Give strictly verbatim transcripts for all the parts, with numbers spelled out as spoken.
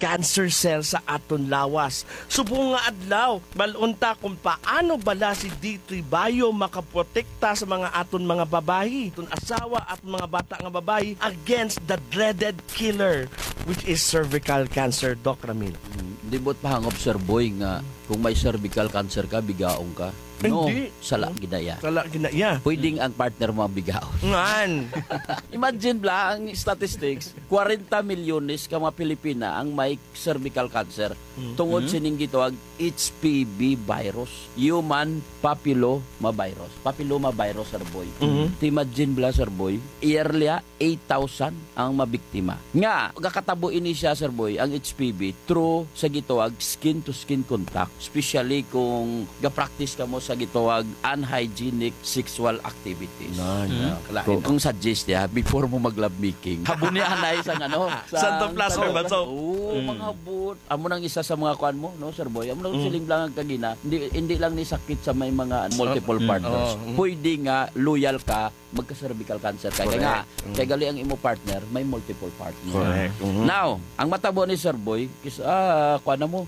cancer cell sa aton lawas. Subong nga adlaw, balunta kung paano bala si D three Bio makaprotekta sa mga aton mga babayi, aton asawa at mga bata nga babayi against the dreaded killer which is cervical cancer, Doc Ramil. Hmm, di mo't pahangop, Sir Boy, nga kung may cervical cancer ka, bigaong ka. No, Hindi. sala ginaya. Sala ginaya. Pwedeng ang partner mo ang bigaon. Ngan. Imagine bla, ang statistics, forty milyones ka mga Pilipina ang may cervical cancer tungod mm-hmm. sining gitawag H P V virus, human papilloma virus. Papilloma virus, Sir Boy. Mm-hmm. Imagine bla, Sir Boy, yearly eight thousand ang mabiktima. Nga, gakatabo ini siya, Sir Boy, ang H P V through sa gitawag skin to skin contact, especially kung ga-practice ka mo sa gitawag unhygienic sexual activities. No, no. Mm-hmm. Kung, kung suggest ya, before mo mag-love making, habunihan na isang ano. Santo Plaza, Bato. Oo, mm. mga habot. Amo nang isa sa mga kuan mo, no, Sir Boy? Amo nang mm. siling lang ang kagina. Hindi, hindi lang ni sakit sa may mga multiple oh, partners. Mm. Pwede nga, loyal ka, magka-cervical cancer ka. Kaya nga, mm. kaya gali ang imo partner, may multiple partner. Correct. Mm-hmm. Now, ang matabo ni Sir Boy, kis, ah, kuan na mo,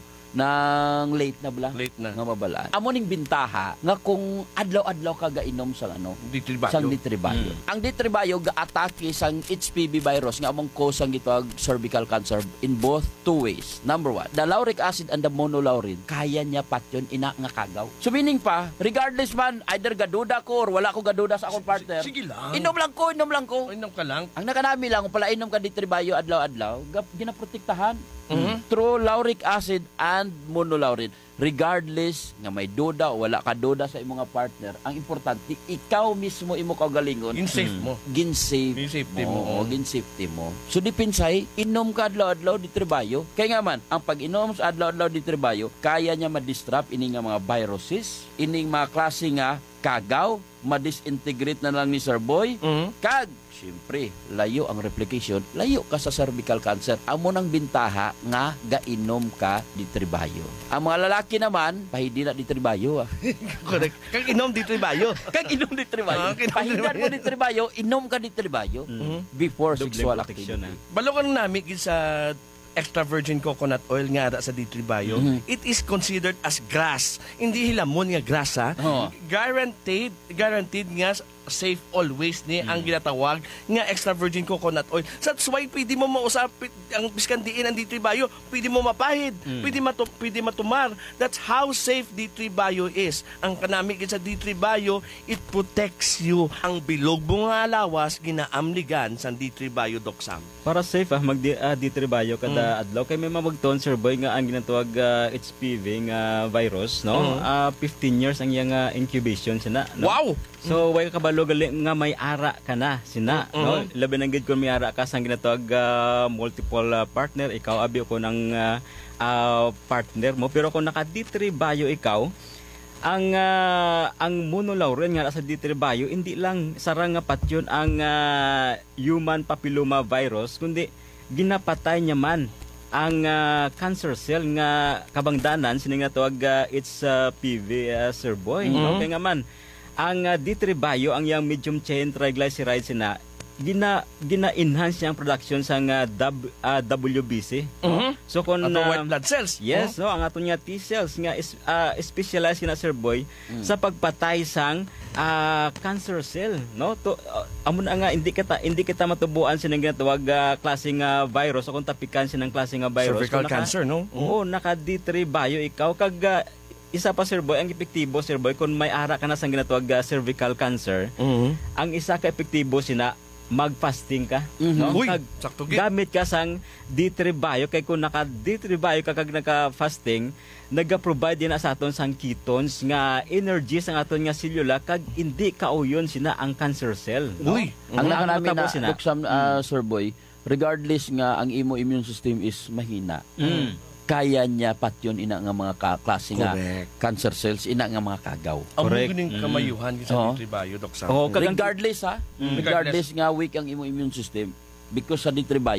nang late na bala late na nga mabalaan amo ning bintaha nga kung adlaw-adlaw ka gainom sang ano D three Bio sang D three Bio mm. ang D three Bio ga-atake sang H P V virus nga among cause ang gitawag cervical cancer in both two ways. Number one, the lauric acid and the monolaurin kaya niya patyon ina nga kagaw. So meaning pa, regardless man either gaduda ko or wala ko gaduda sa akong partner, sige lang, inom lang ko inom lang ko inom ka lang. Ang nakanami lang kung pala inom ka D three Bio adlaw-adlaw ginaprotektahan mm-hmm. through lauric acid and monolaurin. Regardless nga may duda o wala ka duda sa imong partner, ang importante ikaw mismo imo kagalingon gin safe mo gin-safe gin safety mo, mo. mo. gin-safety mo. So dipinsay inom ka adlaw-adlaw D three Bio. Kaya nga man ang pag-inom sa adlaw-adlaw D three Bio kaya niya ma-disrupt ini nga mga viruses, ining mga klase nga kagaw, ma-disintegrate na lang ni Sir Boy. Mm-hmm. Kag siyempre, layo ang replication, layo ka sa cervical cancer. Amo nang bintaha nga gainom ka D three Bio. Ang mga lalaki naman, pahidi na D three Bio. Ah. Correct. Kag inom D three Bio. Kag inom D three Bio. Ah, Pahidan mo D three Bio, inom ka D three Bio mm-hmm. before Double sexual protection, activity. Ah. Balo ka nang nami sa extra virgin coconut oil nga sa D three Bio, mm-hmm. it is considered as grass. Hindi hilamon nga grass, ha? Oh. Guaranteed, guaranteed nga safe always ni mm. ang ginatawag nga extra virgin coconut oil. So that's why pwede mo mausap ang biskan diin ang D three Bio, pwede mo mapahid, mm. pwede matu pwede matumar. That's how safe D three Bio is. Ang kanami sa D three Bio, it protects you. Ang bilog mo nga lawas ginaamligan sa D three Bio, Doc Sam. Para safe ah mag uh, D three Bio kada mm. adlaw kay may mamagton, Sir Boy, nga ang ginatawag uh, H P V nga virus, no? Mm. Uh, fifteen years ang iyang uh, incubation sina, no? Wow. So, way ka kabalo gali nga may ara ka na, sina, mm-hmm. no? Labi nang gid kung may ara ka sang ginatawag uh, multiple uh, partner, ikaw abi ko ng uh, uh, partner mo. Pero kung naka D three Bio ikaw, ang uh, ang monolaurin nga sa D three Bio, hindi lang sarang nga patyon ang uh, human papilloma virus, kundi ginapatay niya man ang uh, cancer cell nga kabangdanan sining natawag uh, H P V, uh, Sir Boy. Mm-hmm. No? Kaya nga man ang uh, D three Bio, ang yang medium chain triglycerides na gina gina-enhance niya ang production sa uh, w, uh, W B C. Mm-hmm. So kung uh, uh, white blood cells. Yes, uh-huh. no, ang ato niya T cells nga is, uh, specialized na, Sir Boy, mm. sa pagpatay sang uh, cancer cell, no? To uh, amo na nga hindi kita hindi kita matubuan sinang ginatawag uh, klaseng uh, virus o kung tapikan sinang klaseng uh, virus. Cervical naka, cancer, no? Oo, mm-hmm. naka D three Bio ikaw kag uh, isa pa, Sir Boy, ang epektibo, Sir Boy, kung may ara ka na sa ginatawag uh, cervical cancer, mm-hmm. ang isa ka epektibo sina mag-fasting ka, mm-hmm. no? Uy, Kag, sakto gamit ka sang D three Bio, kay kung naka D three Bio ka kag naka-fasting, naga-provide din na sa aton sang ketones nga energy sa aton nga selula kag hindi kauyon sina ang cancer cell, no? Uy, mm-hmm. ang nakanami na sina, Duksam, uh, mm. Sir Boy, regardless nga ang imo immune system is mahina. Mm. Kaya niya patyon ina nga mga klase nga cancer cells, ina nga mga kagaw. Ang muguning mm. kamayuhan sa oh. D three Bio, Doc Sam. Oh, regardless ha, mm. regardless nga weak ang imo immune system, because sa D three Bio,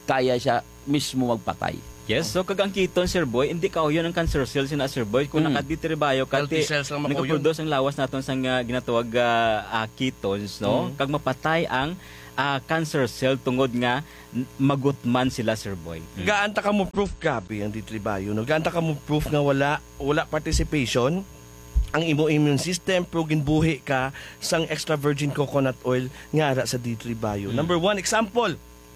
kaya siya mismo magpatay. Yes, so kag ang ketone, Sir Boy, hindi ka yun ang cancer cells na, Sir Boy. Kung Mm. nakaditribayo ka, Healthy cells lang mako yun. nakaproduce ang lawas naton sa uh, ginatawag uh, uh, ketones, no? Mm. Kag mapatay ang uh, cancer cell tungod nga n- magutman sila, Sir Boy. Mm. Gaanta ka mo proof, Gabi, ang D three Bio. No? Gaanta ka mo proof nga wala wala participation ang imo immune system pero ginbuhi ka sang extra virgin coconut oil nga ara sa D three Bio. Number one, example,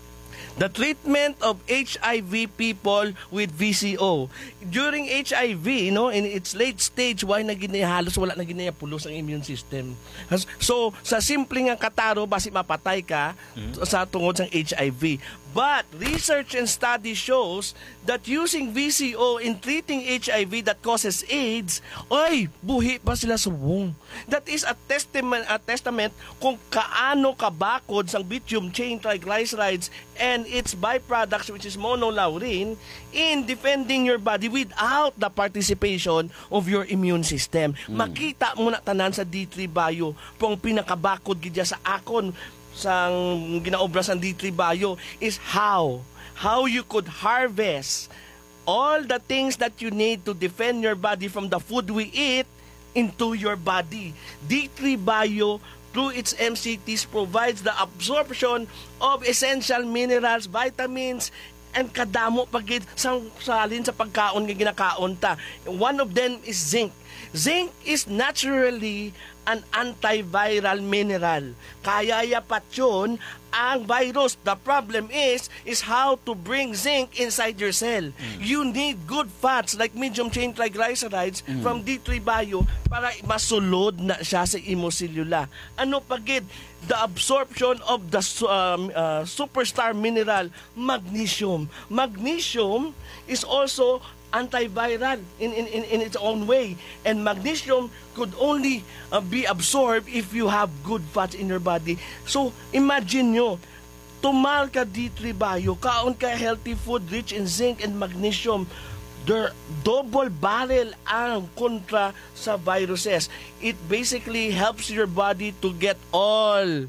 the treatment of H I V people with V C O. During H I V, no, in its late stage, why na ginaya halos wala na ginaya pulos ang immune system. Has- So, sa simple nga kataro, basi mapatay ka sa tungod sa H I V. But research and study shows that using V C O in treating H I V that causes AIDS, ay, buhi pa sila sa womb. That is a testament, a testament kung kaano kabakod sang bitumen chain triglycerides and its byproducts, which is monolaurin, in defending your body without the participation of your immune system. Makita mo na tanan sa D three Bio kung pinakabakod gidya sa akon sang ginaobra sa D three Bio is how how you could harvest all the things that you need to defend your body from the food we eat into your body. D three Bio through its M C Ts provides the absorption of essential minerals, vitamins, and kadamo pagid sang salin sa pagkaon nga ginakaon ta. One of them is zinc. Zinc is naturally an antiviral mineral. Kaya yapat yun ang virus. The problem is, is how to bring zinc inside your cell. Mm. You need good fats like medium chain triglycerides mm. from D three Bio para masulod na siya sa imo selula. Ano pagid? The absorption of the um, uh, superstar mineral, magnesium. Magnesium is also antiviral in, in, in, in its own way. And magnesium could only uh, be absorbed if you have good fats in your body. So, imagine nyo, tumal ka D three Bio, kaon ka healthy food rich in zinc and magnesium. They're double barrel ang kontra sa viruses. It basically helps your body to get all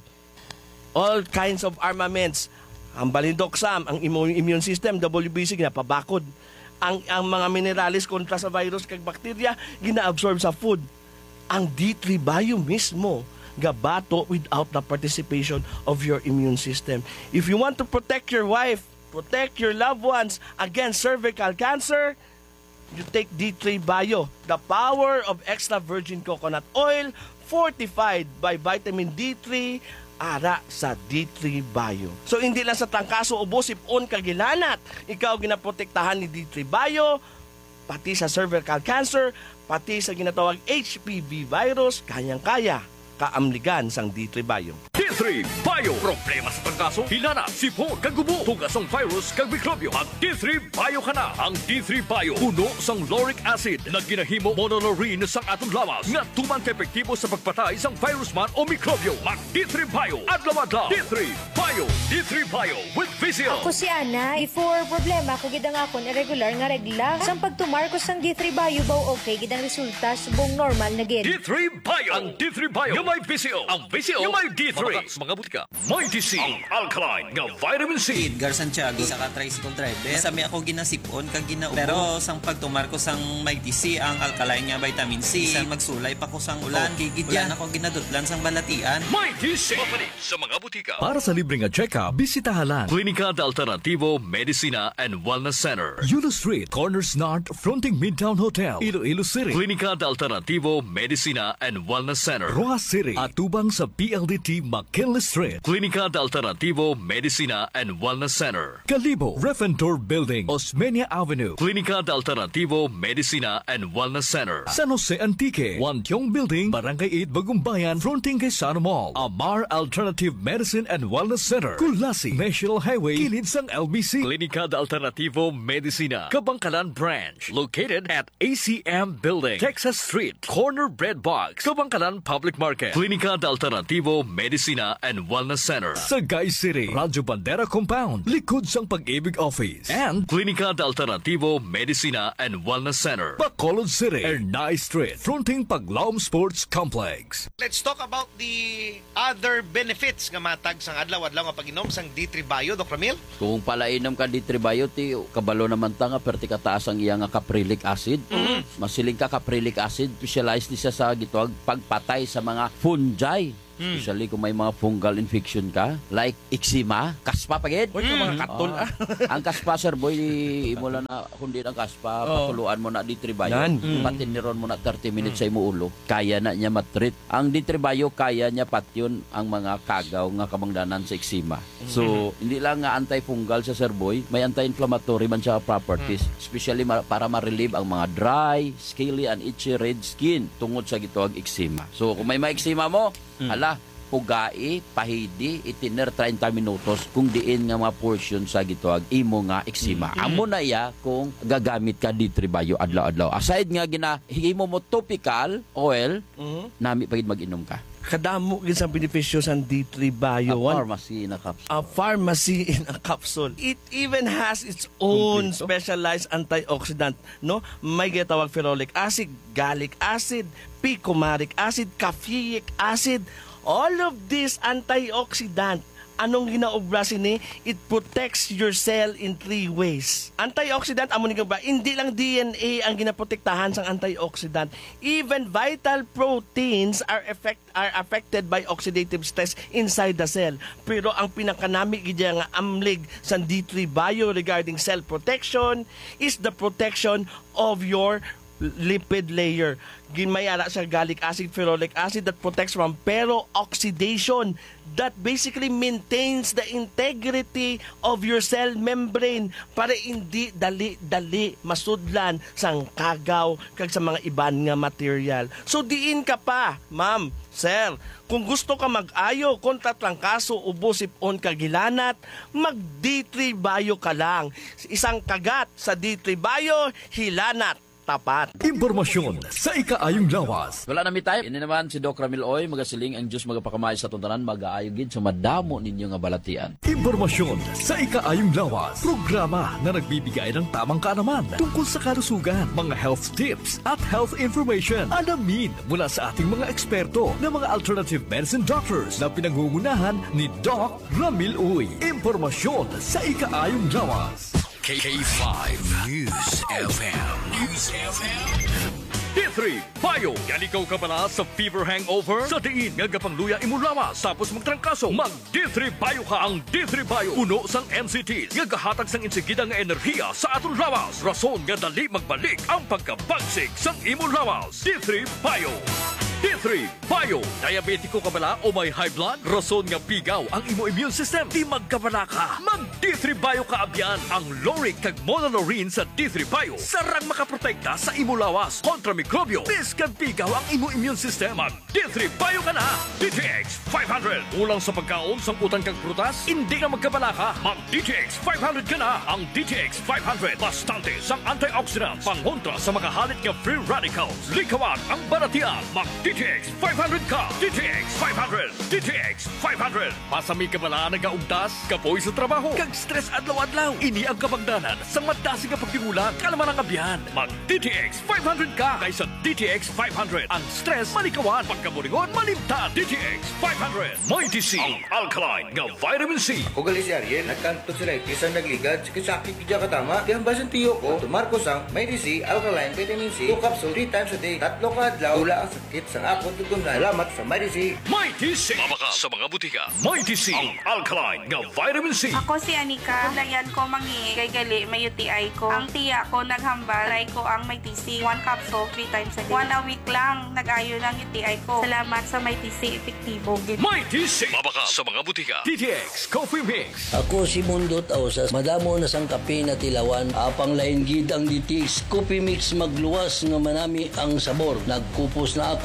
all kinds of armaments. Ang balindoksam, ang immune system, W B C, ginapabakod. Ang, ang mga minerales kontra sa virus kag bakterya, gina-absorb sa food. Ang D three Bio mismo, gabato without the participation of your immune system. If you want to protect your wife, protect your loved ones against cervical cancer, you take D three Bio, the power of extra virgin coconut oil fortified by vitamin D three, ara sa D three Bio. So hindi lang sa tangkaso o busip-on kagilanat, ikaw ginaprotektahan ni D three Bio, pati sa cervical cancer, pati sa ginatawag H P V virus, kayang-kaya kaamligan sang D three Bio. D three Bio. Problema sa tangkaso, hilana, sipon, kagubo, tugas ang virus, kag mikrobyo. Mag D three Bio ka na. Ang D three Bio, puno sang lauric acid na ginahimo monolaurin sang atong lawas nga tuman ka epektibo sa pagpatay sang virus man o mikrobyo. Mag D three Bio. Adlaw-adlaw. D three Bio. D three Bio with Vizio. Ako si Ana, before problema ko gidang akon irregular nga regla. Sang pagtumar ko sang D three Bio baw okay gidang resulta subong normal na gid. D three Bio. Ang D three Bio nga may Vizio. Ang Vizio nga may D three. Mga butika. May D C. Ang alkaline nga vitamin C. Edgar Santiago sa ka-tricycle driver. Sami ako ginasipon kag ginaubo. Pero sang pagtumar ko sang may D C ang alkaline nga vitamin C. Sang magsulay pa ko sang ulan. Gigidyan ako ginadutlan sang balatian. May D C. Mapalit sa mga butika. Para sa libreng check-up, bisitahalan Klinika de Alternativo Medicina and Wellness Center. Yulo Street, Corners North, fronting Midtown Hotel, Iloilo City. Klinika de Alternativo Medicina and Wellness Center. Rojas City, atubang sa P L D T McKinley Street. Klinika de Alternativo Medicina and Wellness Center. Calibo, Refentor Building, Osmeña Avenue. Klinika de Alternativo Medicina and Wellness Center. San Jose Antique, Wantiong Building, Barangay eight, Bagumbayan, fronting kay Sano Mall. Amar Alternative Medicine and Wellness Center. Kulasi, National Highway, kilid sang L B C. Klinika de Alternativo Medicina, Kabangkalan Branch, located at A C M Building, Texas Street, Corner Bread Box, Kabangkalan Public Market. Market, Clínica de Alternativo Medicina and Wellness Center, Sagay City, Radyo Bandera Compound, likod sang Pag-ibig Office, and Clínica de Alternativo Medicina and Wellness Center, Bacolod City, Ernay Street, fronting Paglaom Sports Complex. Let's talk about the other benefits nga matag sang adlaw-adlaw nga pag-inom sang D three Bio, Doc Ramil. Kung palainom ka D three Bio, ti kabalo naman ta nga perti kataas ang iya nga caprylic acid. Mm-hmm. Masiling ka caprylic acid, specialized ni siya sa gitwag pagpatay sa mga fungi. Especially kung may mga fungal infection ka, like eczema, kaspa pagid. Uy, mm. mga katol ah. Ang kaspa, sir boy, imo lang na kundi ang kaspa, oh. patuluan mo na D three Bio. Mm. Patiniron mo na thirty minutes mm. sa imo ulo. Kaya na niya matreat. Ang D three Bio, kaya niya patyon ang mga kagaw nga kamangdanan sa eczema. So, mm. hindi lang nga anti-fungal sa sir boy, may anti-inflammatory man siya properties. Mm. Especially ma- para ma-relieve ang mga dry, scaly, and itchy red skin tungod sa gitawag eczema. So, kung may ma-eczema mo, mm. ala, pugai, pahidi, itiner thirty minutos kung diin nga mga portion sa gitawag imo nga eczema. Mm-hmm. Amo na ya kung gagamit ka D three Bio adlaw-adlaw. Aside nga gina himo mo topical oil, mm-hmm. nami pagid mag-inom ka. Kadamo gid sa benepisyo sa D three Bio. A pharmacy in a capsule. A pharmacy in a capsule. It even has its own Complete. specialized antioxidant, no? May gitawag ferulic acid, gallic acid, picoumaric acid, caffeic acid. All of this antioxidant, anong ginaobra sini? It protects your cell in three ways. Antioxidant, amo ni ba? Hindi lang D N A ang ginaprotektahan sa antioxidant. Even vital proteins are effect are affected by oxidative stress inside the cell. Pero ang pinakanami gidya nga amlig sa D three Bio regarding cell protection is the protection of your lipid layer. Ginmayara sa gallic acid, ferulic acid that protects from peroxidation that basically maintains the integrity of your cell membrane para hindi dali-dali masudlan sang kagaw kag sa mga iban nga material. So diin ka pa, ma'am, sir, kung gusto ka mag-ayo kontra trangkaso, ubo, sipon, kagilanat, mag D three Bio ka lang. Isang kagat sa D three Bio, hilanat tapat. Impormasyon sa ikaayong lawas. Wala na mi tayo. Ini naman si Doc Ramil Oy, magasiling ang Diyos magapakamay sa tuntanan, mag-aayogid sa madamo ninyo nga balatian. Impormasyon sa ikaayong lawas. Programa na nagbibigay ng tamang kaalaman tungkol sa kalusugan, mga health tips at health information. Alamin mula sa ating mga eksperto na mga alternative medicine doctors na pinangungunahan ni Doc Ramil Oy. Impormasyon sa ikaayong lawas. K five News F M. News F M. D three Bio. Yan ikaw ka pala sa fever hangover? Sa diin nga gapangluya imo lawas tapos magtrangkaso. Mag D three Bio ka. Ang D three Bio uno sang M C Ts nga gahatag sang insigida nga enerhiya sa aton lawas. Rason nga dali magbalik ang pagkabagsik sang imo lawas. D three Bio. D three Bio. Diabetiko ka bala o may high blood? Rason nga pigaw ang imo immune system. Di magkabala ka. Mag D three Bio ka abyan. Ang Loric kag Monolorine sa D three Bio sarang makaprotekta sa imo lawas kontra mikrobyo. Bis kag pigaw ang imo immune system. Mag D three Bio ka na. D T X five hundred. Ulang sa pagkaon sang utang kag prutas? Hindi ka magkabala ka. Mag D T X five hundred ka na. Ang D T X five hundred bastante sang antioxidants pangontra sa makahalit nga free radicals. Likawan ang baratian. Mag D T X five hundred ka. D T X five hundred. D T X five hundred. Pasami ka bala nagaugdas, kapoy sa trabaho, kag stress adlaw-adlaw. Ini ang kabagdanan sa madasi nga pagtingulang kalaman ang abyan. Mag D T X five hundred ka kaysa D T X five hundred. Ang stress malikawan, pagkaburingon malimtan. D T X five hundred. May T C, ang alkaline nga vitamin C. Ugali si Ariel, nagkanto sila isang nagligad, sakit kidya katama. Kaya basan tiyo ko, tumarko sang May T C, alkaline vitamin C, two capsule, three times a day, tatlo ka adlaw, wala ang sakit sa akong tugong na alamat sa May T C. May T C. Mabaka sa mga butika. May T C, ang alkaline nga vitamin C. Ako si Anika. Dayan ko mangi kay gali may U T I ko. Ang tiya ko naghambal, try ko ang May T C. One capsule, three times a day. One a week lang, nag-ayo ng U T I ko. Salamat sa May T C, epektibo. May T C. Mabaka sa mga butika. D T X Coffee Mix. Ako si Mundot Ausas. Madamo na sang kape na tilawan. Apang lain gid ang D T X Coffee Mix magluwas nga manami ang sabor. Nagkupos na ako nubag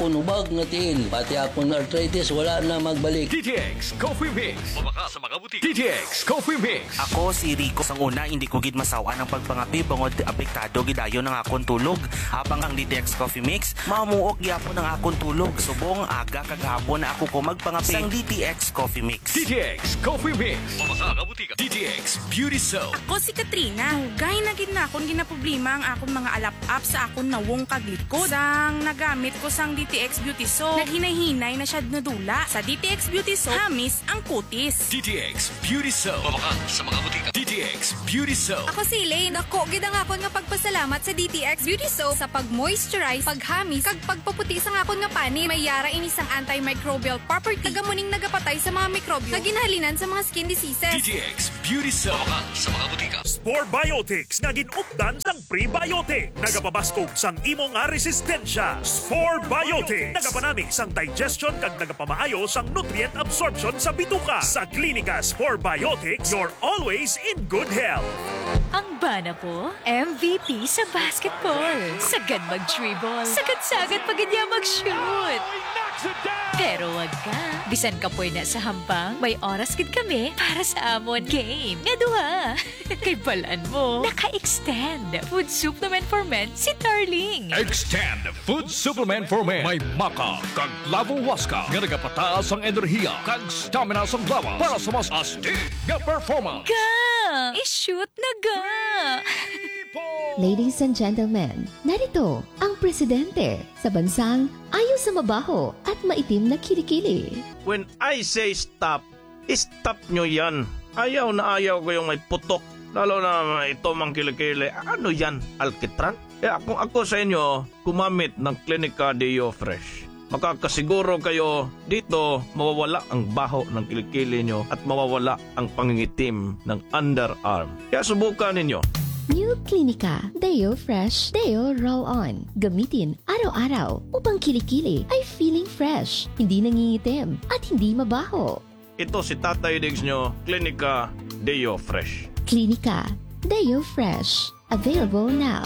maluwag nga tiil. Pati akong arthritis, wala na magbalik. D T X Coffee Mix. Mabaka sa mga butik. D T X Coffee Mix. Ako si Rico. Sang una, hindi ko gid masawa ng pagpangapi bangod apektado gidayo ng akong tulog. Habang ang D T X Coffee Mix, mamuok gyapon ng akong tulog. Subong aga kagahapon na ako ko magpangapi sang D T X Coffee Mix. D T X Coffee Mix. Mabaka sa butik. D T X Beauty Soap. Ako si Katrina. Hugay na gid na akong ginaproblema ang akong mga alap-up sa akong nawong kaglikod. Sang nagamit ko sang D T X Beauty Soap, naghinay-hinay na siya nadula. Sa D T X Beauty Soap, hamis ang kutis. D T X Beauty Soap. Mabaka sa mga butika. D T X Beauty Soap. Ako si Elaine. Ako, gid ang akon nga pagpasalamat sa D T X Beauty Soap sa pag-moisturize, paghamis, kag pagpaputi sa akon nga pani. May yara ini sang antimicrobial property. Tagamuning nagapatay sa mga mikrobyo na ginhalinan sa mga skin diseases. D T X Beauty Soap. Mabaka sa mga butika. Spore Biotics nga ginupdan sang prebiotic. Nagapabaskog sang imo nga resistensya. Spore Biotics. Nagapanami sang digestion kag nagapamaayo sang nutrient absorption sa bituka. Sa Klinika Spore Biotics, you're always in good health. Ang bana po, M V P sa basketball. Sagad mag-dribble. Sagad-sagad pag niya mag-shoot. Pero wag ka. Bisan ka po na sa hambang, may oras gid kami para sa amon game. Nga duha. Kay balaan mo, naka-extend. Food supplement for men si Darling. Extend Food Supplement for Men. May maka kag lavo waska nga nagapataas ang enerhiya kag stamina sa lawas para sa mas astig nga performance. Ga! I-shoot na ga! Ladies and gentlemen, narito ang presidente sa bansang ayaw sa mabaho at maitim na kilikili. When I say stop, stop nyo yan. Ayaw na ayaw ko yung may putok. Lalo na ito mang kilikili. Ano yan? Alkitran? Eh kung ako sa inyo, kumamit ng Klinika Deo Fresh. Makakasiguro kayo dito mawawala ang baho ng kilikili nyo at mawawala ang pangingitim ng underarm. Kaya subukan ninyo. New Klinika Deo Fresh Deo Roll-On. Gamitin araw-araw upang kilikili ay feeling fresh, hindi nangingitim at hindi mabaho. Ito si Tatay Diggs nyo, Klinika Deo Fresh. Klinika Deo Fresh. Available now.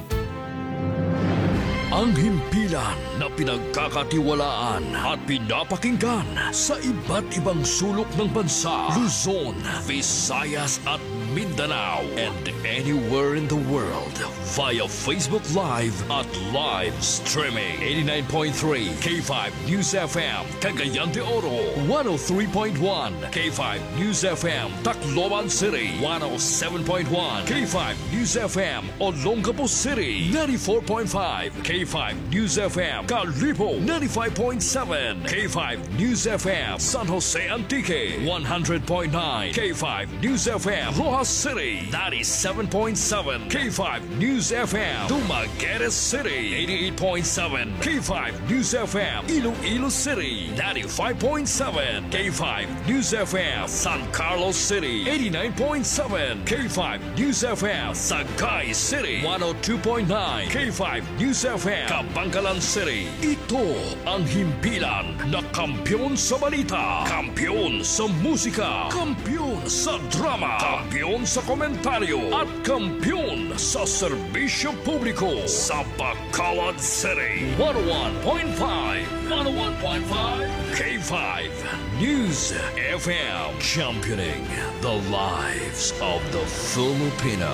Ang himpilan na pinagkakatiwalaan at pinapakinggan sa iba't ibang sulok ng bansa, Luzon, Visayas at Mindanao, and anywhere in the world via Facebook Live at live streaming. eighty-nine point three K five News F M, Cagayan de Oro, one oh three point one K five News F M, Tacloban City, one oh seven point one K five News F M, Olongapo City, ninety-four point five K five News F M, Calibo, ninety-five point seven K five News F M, San Jose Antique, one hundred point nine K five News F M, Rojas City, ninety-seven point seven K five News F M, Dumaguete City, eighty-eight point seven K five News F M, Iloilo City, ninety-five point seven K five News F M, San Carlos City, eighty-nine point seven K five News F M, Sagay City, one oh two point nine K five News F M, Kabangkalan City. Ito ang himpilan na kampyon sa balita, kampyon sa musika, kampyon sa drama, kampyon sa komentaryo, at kampyon sa serbisyo publiko sa Bacolod City. one oh one point five one oh one point five K five News F M, championing the lives of the Filipino.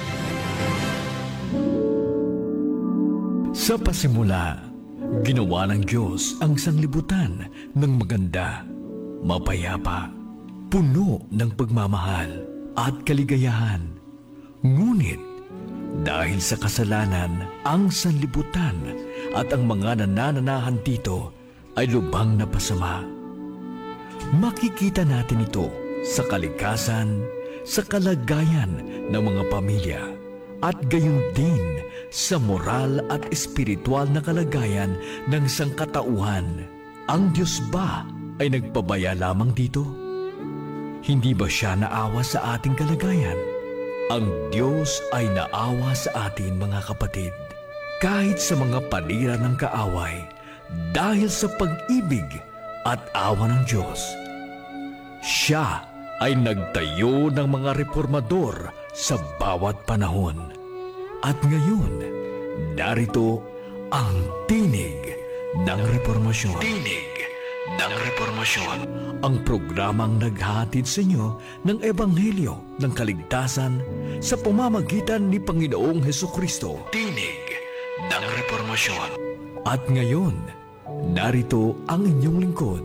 Sa pasimula, ginawa ng Diyos ang sanglibutan ng maganda, mapayapa, puno ng pagmamahal at kaligayahan. Ngunit, dahil sa kasalanan, ang sanlibutan at ang mga nanananahan dito ay lubhang napasama. Makikita natin ito sa kalikasan, sa kalagayan ng mga pamilya, at gayon din sa moral at espiritual na kalagayan ng sangkatauhan. Ang Diyos ba ay nagpabaya lamang dito? Hindi ba siya naawa sa ating kalagayan? Ang Diyos ay naawa sa atin, mga kapatid, kahit sa mga panira ng kaaway, dahil sa pag-ibig at awa ng Diyos. Siya ay nagtayo ng mga reformador sa bawat panahon. At ngayon, narito ang tinig ng Reformasyon. Tinig ng Reformasyon. Ang programang naghahatid sa inyo ng Ebanghelyo ng Kaligtasan sa pamamagitan ni Panginoong Hesukristo. Tinig ng Reformasyon. At ngayon, narito ang inyong lingkod.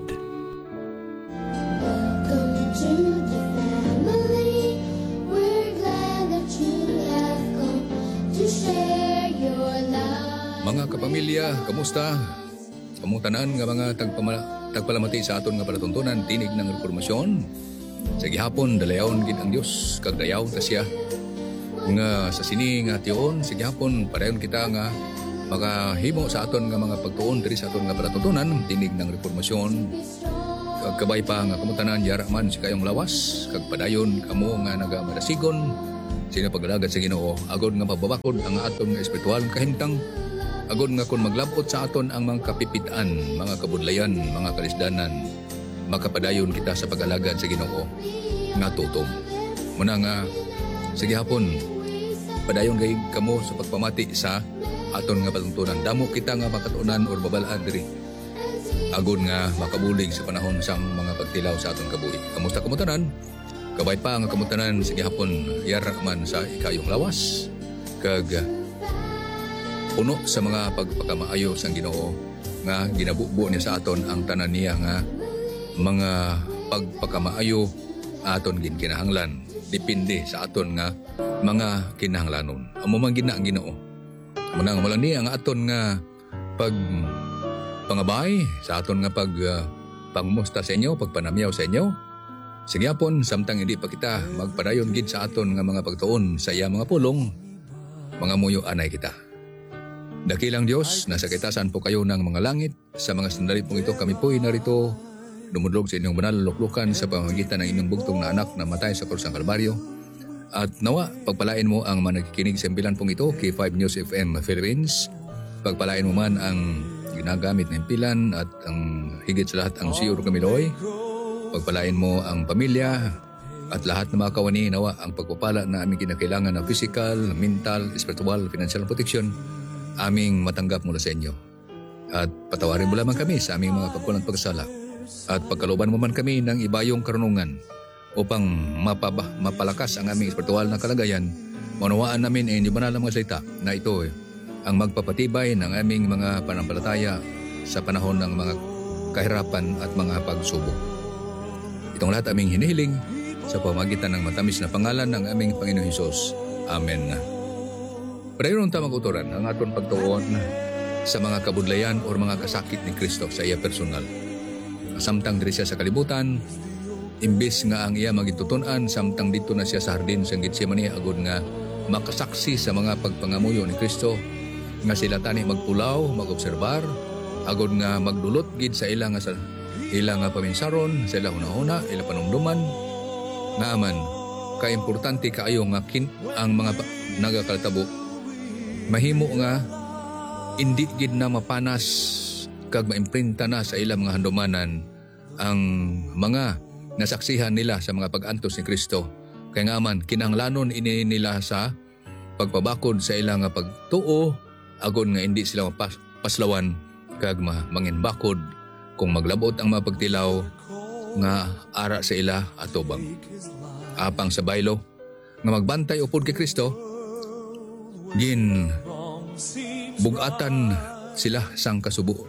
Mga kapamilya, kamusta? Kamutanaan nga mga tagpamala, tagpalamati sa aton nga palatuntunan, tinig ng Reformasyon. Sa gihapon, dalayawon gid ang Dios, kag dayaw ta siya. Nga sa sini nga tiyon, sa gihapon, padayon kita nga makahimo sa aton nga mga pagtuon diri sa aton nga palatuntunan, tinig ng Reformasyon. Kag kabay pa nga kamutanan, yara man si kayong lawas, kag padayon kamo nga nagamadasigon, sino paglagad sa Ginoo, agod nga mababakod ang aton nga espiritual kahimtang, agod nga kung maglabot sa aton ang mga kapipitan, mga kabudlayan, mga kalisdanan, makapadayon kita sa pag-alagad sa Ginoo nga tutom. Muna nga, sige hapon, padayon gay kamo sa pagpamati sa aton nga patuntunan. Damo kita nga makatunan or babalaan diri, agod nga makabulig sa panahon sang mga pagtilaw sa aton kabuhi. Kamusta kamutanan? Kabay pa nga kamutanan, sige hapon, yara man sa ikayong lawas, kag puno sa mga pagpakamaayo sang Ginoo nga ginabubo niya sa aton ang tanan niya nga mga pagpakamaayo aton gin kinahanglan, depende sa aton nga mga kinahanglanon. Amo man gina ang Ginoo. Muna nga mo lang ni ang aton nga pag pangabay sa aton nga pag uh, pangmusta sa inyo, pagpanamyaw sa inyo. Sige hapon, samtang hindi pa kita magpadayon gid sa aton nga mga pagtuon sa iya mga pulong, mga muyo anay kita. Dakilang Diyos, nasa kaitasan po kayo ng mga langit. Sa mga sandali pong ito, kami po'y narito dumudlog sa inyong banal luklukan sa pamamagitan ng inyong bugtong na anak na matay sa krus ng Kalbaryo. At nawa, pagpalain mo ang mga nagkikinig sa impilan pong ito, K five News F M Philippines. Pagpalain mo man ang ginagamit na impilan at ang higit sa lahat ang Siyor Kamiloy. Pagpalain mo ang pamilya at lahat ng mga kawani, nawa ang pagpapala na aming kinakailangan na physical, mental, spiritual, financial protection aming matanggap mula sa inyo. At patawarin mo lamang kami sa aming mga pagkulang pagsala. At pagkalooban mo man kami ng ibayong karunungan upang mapaba, mapalakas ang aming espiritual na kalagayan, maunawaan namin ay hindi banal na mga salita na ito eh, ang magpapatibay ng aming mga panampalataya sa panahon ng mga kahirapan at mga pagsubok. Itong lahat aming hinihiling sa pamagitan ng matamis na pangalan ng aming Panginoon Hesus. Amen. Padayon tamang uturan ang aton pagtuon sa mga kabudlayan o mga kasakit ni Kristo sa iya personal. Samtang diri siya sa kalibutan, imbes nga ang iya magitutunan, samtang dito na siya sa hardin sa Getsemani, agod nga makasaksi sa mga pagpangamuyo ni Kristo, nga sila tani magpulaw, magobserbar, agod nga magdulot gid sa ila nga sa ila nga paminsaron, sa ila hunahuna, ila panumduman, nga aman, kaimportante kaayo nga kin ang mga pa, nagakaltabo, mahimo nga indi gid na mapanas kag maimprinta na sa ilang mga handumanan ang mga nasaksihan nila sa mga pag-antos ni Kristo. Kaya nga man, kinahanglanon ini nila sa pagpabakod sa ilang nga pagtuo, agon nga hindi sila mapaslawan kag manginbakod kung maglabot ang mga pagtilaw nga ara sa ila atubang. Apang sa baylo nga magbantay upod kay Kristo, gin bugatan sila sang kasubo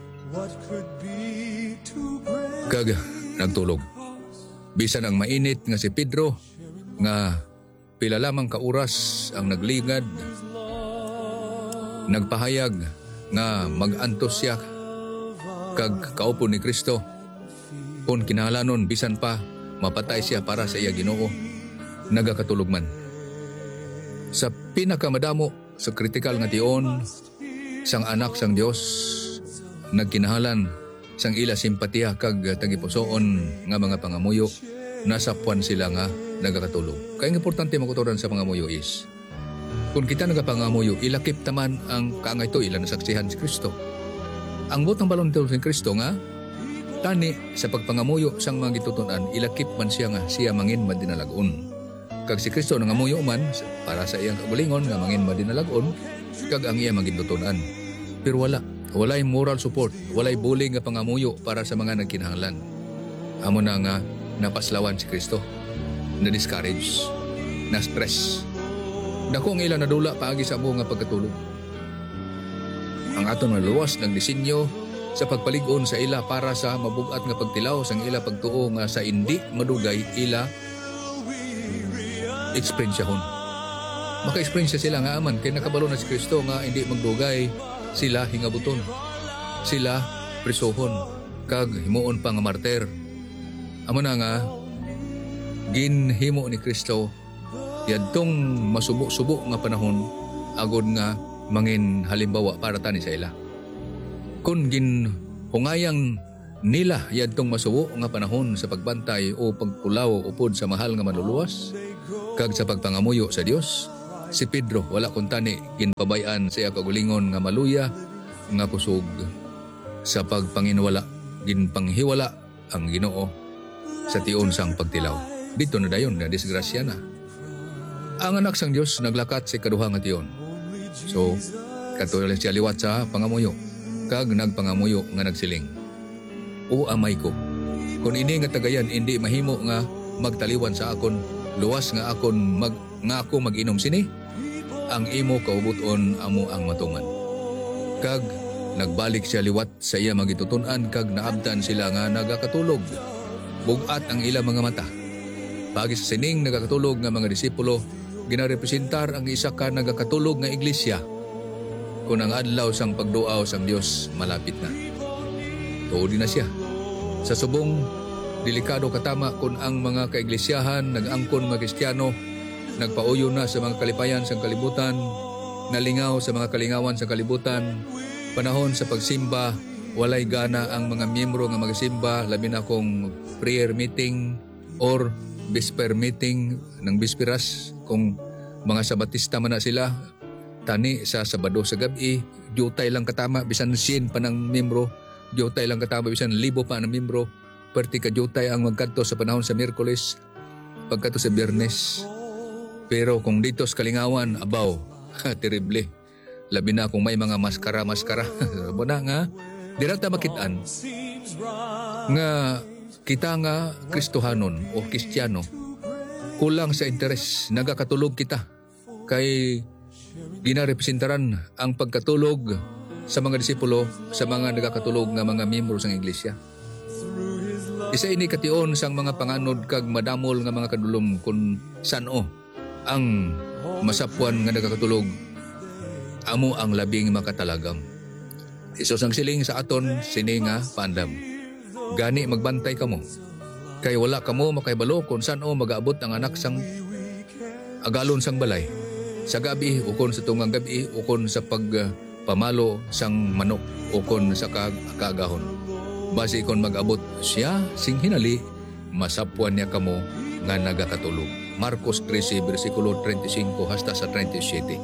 kag nagtulog. Bisan ang mainit nga si Pedro nga pila lamang ka oras ang nagligad, nagpahayag nga mag-antos siya kag kaupo ni Kristo, kung kinahanglanon bisan pa mapatay siya para sa iya Ginoo, nagakatulog man. Sa pinakamadamo sa kritikal nga tion sang anak sang Dios, nagkinahanglan sang ila simpatiya kag tagipusoon nga mga pangamuyo, nasa puwan sila nga nagakatulog. Kaya importante makuturan sa pangamuyo is, kung kita nagapangamuyo, ilakip taman ang kaangay to, ilan nasaksihan si Kristo. Ang butang balon nito si Kristo nga, tani sa pagpangamuyo sang mga gitutunan, ilakip man siya nga siya mangin madinalagon. Kag si Kristo nangamuyo man para sa iyang kagulingon nga mangin madinalagon, kag ang iya magitutunan. Pero wala, Walay moral support, walay bullying nga pangamuyo para sa mga nagkinahanglan. Amo na nga napaslawan si Kristo. Na-discourage, na-stress. Dako ang ilang nadula paagi sa amo nga pagkatulog. Ang aton maluwas ng disenyo sa pagpaligon sa ila para sa mabugat nga pagtilaw sang ila pagtuo nga sa indi madugay ila eksperyensahon. Maka-eksperyensya sila nga aman kay nakabalo na si Kristo nga hindi magdugay sila hingabuton. Sila prisohon kag himuon pa nga martir. Amo na nga ginhimo ni Kristo yadtong masubo-subo nga panahon agod nga mangin halimbawa para tani sa ila. Kung ginhungayang nila yadtong masubo nga panahon sa pagbantay o pagpulaw upod sa mahal nga manluluwas kag sa pagpangamuyo sa Dios, si Pedro wala kun tani ginpabayan sa iya kagulingon nga maluya nga kusog sa pagpanginwala ginpanghiwala ang Ginoo sa tion sang pagtilaw. Dito na dayon na disgrasya na. Ang anak sang Dios naglakat sa kaduha nga tion. So, katuloy siya liwat sa pangamuyo kag nagpangamuyo nga nagsiling. O amay ko, kung ini nga tagayan hindi mahimo nga magtaliwan sa akon, luwas nga akon mag, nga ako mag-inom sini, ang imo kaubuton amo ang matuman. Kag nagbalik siya liwat sa iya magitutunan kag naabdan sila nga nagakatulog. Bugat ang ila mga mata. Pagi sa sining nagakatulog nga mga disipulo, ginarepresentar ang isa ka nagakatulog nga iglesia kung ang adlaw sang pagduaw sang Dios malapit na. Tuodi na siya. Sa subong, delikado katama kung ang mga kaiglesiyahan nag-angkon mga Kristiyano, nagpauyo na sa mga kalipayan sang kalibutan, nalingaw sa mga kalingawan sa kalibutan, panahon sa pagsimba, walay gana ang mga miyembro nga magasimba, labi na kung prayer meeting or Vesper meeting ng Bispiras, kung mga Sabatista man na sila, tani sa Sabado sa gabi, diutay lang katama, bisan sin pa ng membro, diutay lang katama, bisan libo pa ng membro, perti ka diutay ang magkadto sa panahon sa Miyerkules, pagkadto sa Biyernes. Pero kung dito sa Kalingawan, abaw, terrible. Labi na kung may mga maskara-maskara. Buna nga, di na ta makitaan nga kita nga Kristohanon o Kristiyano, kulang sa interes, nagakatulog kita. Kay ginarepresentaran ang pagkatulog sa mga disipulo sa mga nagakatulog nga mga miyembro sang iglesia. Isa ini kation sang mga panganod kag madamol nga mga kadulom kung sano ang masapuan nga nagakatulog, amo ang labing makatalagam. Iso sang siling sa aton sini nga pandam. Gani magbantay kamo. Kay wala kamo makaibalo kung saan o mag-aabot ang anak sang agalon sang balay. Sa gabi, ukon sa tungang gabi, ukon sa pagpamalo sang manok, ukon sa kaagahon. Basi kon mag-abot siya, sing hinali, masapuan niya kamo nga nagakatulog. Marcos thirteen, versikulo thirty-five hasta sa thirty-seven.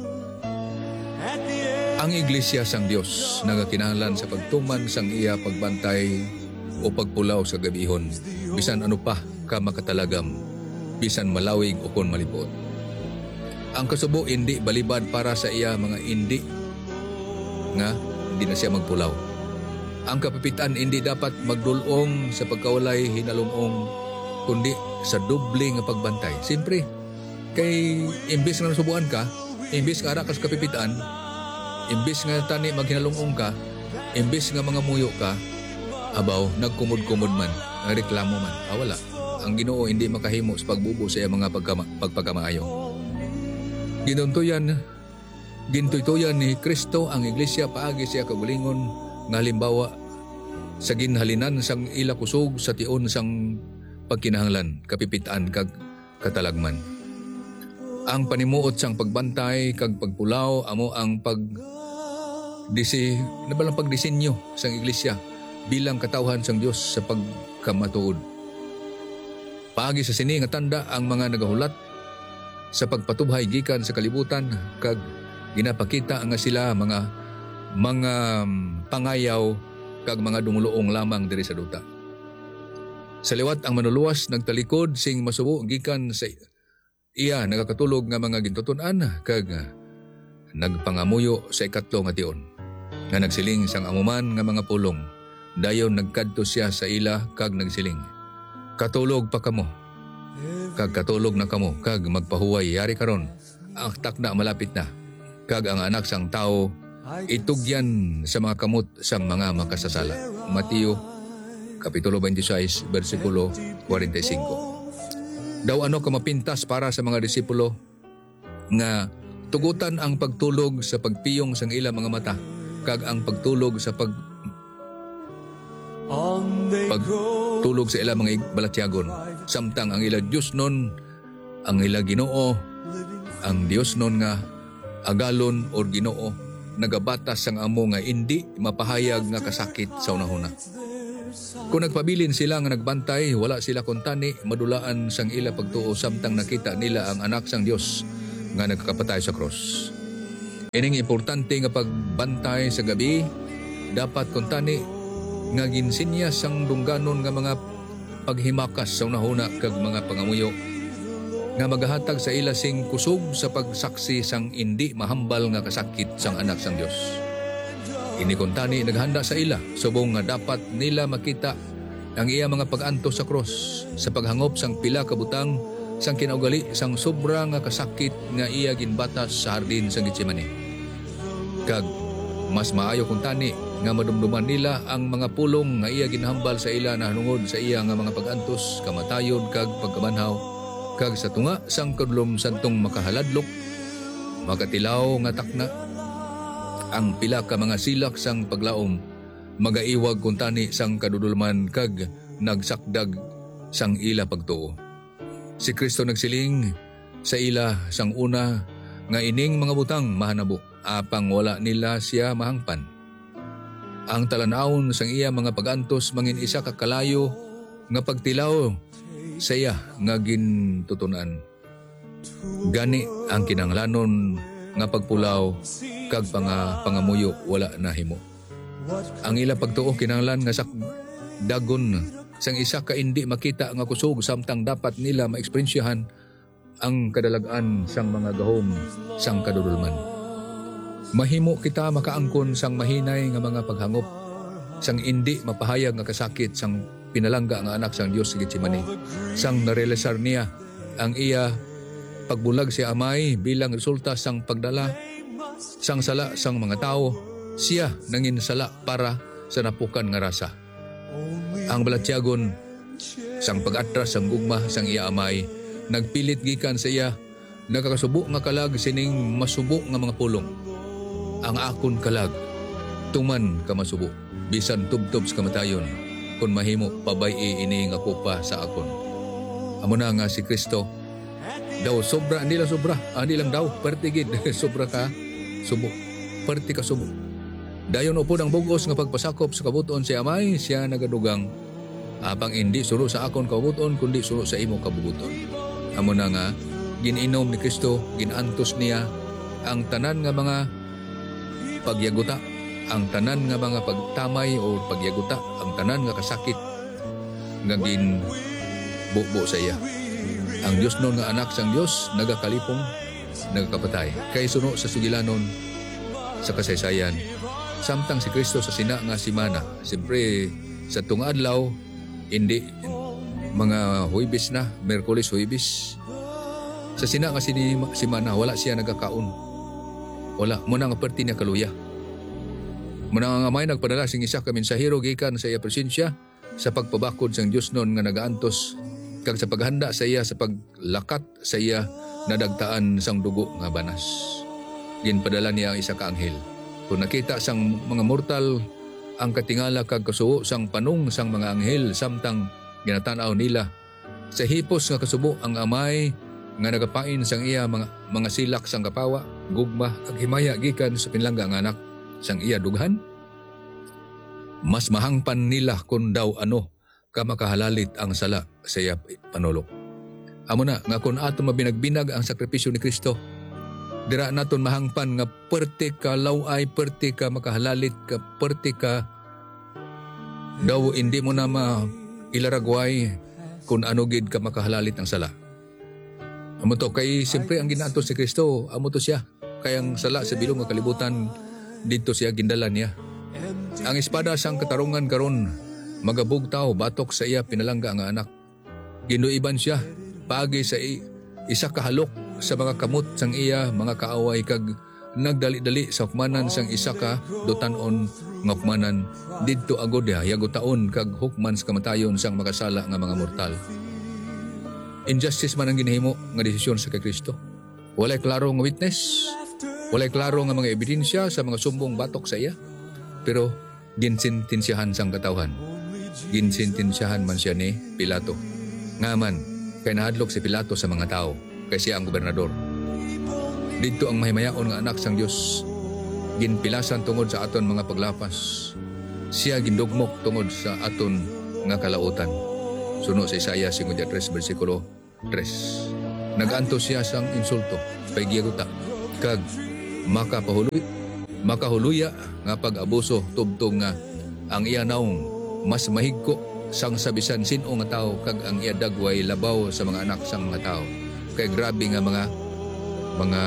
Ang iglesia sang Dios nagakinahanglan sa pagtuman sang iya pagbantay o pagpulaw sa gabihon, bisan ano pa ka makatalagam, bisan malawig o kon malipot. Ang kasubo hindi balibad para sa iya mga indi nga hindi na siya magpulaw. Ang kapipitan hindi dapat magdulong sa pagkawalay hinalumong, kundi sa doble nga pagbantay. Siyempre, kay imbis nga nasubuan ka, imbis nga ara ka sa kapipitan, imbis nga tani maghinalumong ka, imbis nga mga muyo ka, abaw, nagkumod-kumod man, reklamo man. Ah, wala. Ang Ginoo hindi makahimo sa pagbubo sa iya mga pagkama, pagpagkamaayo. Ginuntuyan, gintutuyan ni Kristo ang iglesia paagi siya kagulingon nga halimbawa sa ginhalinan sang ila kusog sa tion sang pagkinahanglan, kapipitan kag katalagman. Ang panimuot sang pagbantay kag pagpulaw amo ang pag disi nabalang pagdisenyo sang iglesia bilang katawhan sang Dios sa pagkamatuod. Paagi sa sini nga tanda ang mga nagahulat sa pagpatubhay gikan sa kalibutan kag ginapakita nga sila mga mga pangayaw kag mga dumuluong lamang diri sa duta. Sa liwat ang manuluwas nagtalikod sing masubo gikan sa iya nagakatulog nga mga gintuton-an kag nagpangamuyo sa ikatlo nga tion. nga nagsiling sang amuman nga mga pulong. Dayon nagkadto siya sa ila kag nagsiling, katulog pa kamo, kag katulog na kamo, kag magpahuway yari karon, ang takna malapit na, kag ang anak sang tao itugyan sa mga kamot sang mga makasasala. Mateo Kapitulo twenty-six, versikulo forty-five. Daw ano ka mapintas para sa mga disipulo nga tugutan ang pagtulog sa pagpiyong sang ila mga mata, kag ang pagtulog sa pag pagtulog sa ila mga balatyagon, samtang ang ila Diyos nun, ang ila Ginoo, ang Diyos nun nga agalon or Ginoo, nagabatas sang amo nga hindi mapahayag nga kasakit sa unahuna. Kung nagpabilin sila nga nagbantay, wala sila kuntani madulaan sang ila pagtuo, samtang nakita nila ang anak sang Dios nga nagkakapatay sa cross. Ining importante nga pagbantay sa gabi, dapat kuntani nga ginsinya sang dungganon nga mga paghimakas sa unahuna kag mga pangamuyo nga magahatag sa ila sing kusog sa pagsaksi sang indi mahambal nga kasakit sang anak sang Dios. Ini kuntani naghanda sa ila subong nga dapat nila makita ang iya mga pag-antos sa cross sa paghangop sang pila ka butang sang kinaugali sang sobra nga kasakit nga iya ginbatas sa hardin sang Getsemani. Kag mas maayo kuntani nga madumduman nila ang mga pulong nga iya ginhambal sa ila nahanungod sa iya nga mga pag-antos, kamatayon kag pagkabanhaw, kag sa tunga sang kadulom santong makahaladlok, makatilaw nga takna, ang pila ka mga silak sang paglaom, magaiwag kuntani sang kadudulman kag nagsakdag sang ila pagtuo. Si Kristo nagsiling sa ila sang una nga ining mga butang mahanabo, apang wala nila siya mahangpan. Ang talanawon sang iya mga pag-antos mangin isa ka kalayo nga pagtilaw sa iya nga gintutunan. Gani ang kinanglanon nga pagpulaw kag panga pangamuyo wala na himo. Ang ila pagtuo kinanglan nga sak dagon sang isa ka indi makita nga kusog, samtang dapat nila maeksperiensyahan ang kadalagan sang mga gahom sang kadudulman. Mahimo kita makaangkon sang mahinay nga mga paghangop, sang indi mapahayag nga kasakit sang pinalangga nga anak sang Dios sa Getsemani, sang narealisar niya ang iya pagbulag si Amay bilang resulta sang pagdala sang sala sang mga tao, siya nangin sala para sa napukan nga rasa. Ang balatyagon sang pag-atras sang gugma sang iya Amay, nagpilit gikan sa iya, nakakasubo nga kalag sining masubo nga mga pulong. Ang akon kalag, tuman ka masubo, bisan tubtob sa kamatayon, kung mahimo pabay-i ini nga kupa sa akon. Amo na nga si Kristo, daw sobra, hindi lang sobra, ah, hindi lang daw, pertigid, sobra ka, subo, perti ka subo. Dayon upo ng bugos nga pagpasakop sa kabuton si Amay, siya nagadugang, apang hindi suro sa akon kabuton, kundi suro sa imo kabubuton. Amo na nga, gininom ni Kristo, ginantos niya, ang tanan nga mga pagyaguta, ang tanan nga mga pagtamay o pagyaguta, ang tanan nga kasakit nga gin bubo sa iya. Ang Dios nun nga anak sang Dios nagakalipong, nagakapatay kay suno sa sugilanon sa kasaysayan, samtang si Kristo sa sina nga simana. Siyempre sa tunga adlaw, hindi mga Huwebes na, Merkulis, Huwebes, sa sina nga simana wala siya nagakaon. Wala, muna nga perti niya kaluya. Muna nga may nagpadala sing isa ka mensahero gikan sa iya presensya sa pagpabakod sang Dios nun nga nagaantos, kag sa paghanda sa iya sa paglakat sa iya nadagtaan sang dugo nga banas. Ginpadala niya ang isa ka anghel. Kung nakita sang mga mortal ang katingala kag kasubo sang panung sang mga anghel, samtang ginatanaw nila sa hipos nga kasubo ang Amay nga nagapain sang iya mga, mga silak sang kapawa, gugma ag himaya gikan sa pinlangga nga anak sang iya dughan. Mas mahangpan nila kung daw ano ka makahalalit ang sala sa iya panulok. Amo na nga kung aton mabinagbinag ang sakripisyo ni Kristo, dira naton mahangpan nga perte ka laway, perte ka makahalalit ka, perte ka daw hindi mo na ma ilaragway kung ano gid ka makahalalit ang sala. Amo to kay siyempre ang ginaantos si Kristo, amo to siya. Kay ang sala sa bilong nga kalibutan dito siya gindala niya. Ang espada sang katarungan karon magabugtaw batok sa iya pinalangga nga anak. Ginuiban siya paagi sa i- isa kahalok sa mga kamot sang iya mga kaaway kag nagdali-dali sa hukmanan sang isa ka dutanon nga hukmanan didto agod ya yagutaon kag hukman sa kamatayon sang makasala nga mga mortal. Injustice man ang ginahimo nga desisyon sa kay Kristo. Walay klaro nga witness, walay klaro nga mga ebidensya sa mga sumbong batok sa iya. Pero ginsintensyahan sang katawhan. Ginsintensyahan man siya ni Pilato. Ngaman kay nahadlok si Pilato sa mga tao kay siya ang gobernador. Dito ang mahimayaon nga anak sang Dios ginpilasan tungod sa aton mga paglapas. Siya gindugmok tungod sa aton nga kalautan. Suno sa Isaiah fifty-three bersikulo three. Naganto siya sang insulto kay giyaguta kag makapahuloy makahuluya nga pag-abuso tubtong nga ang iya naong mas mahigko sang sabisan sin-o nga tao kag ang iya dagway labaw sa mga anak sang mga tao. Kay grabe nga mga mga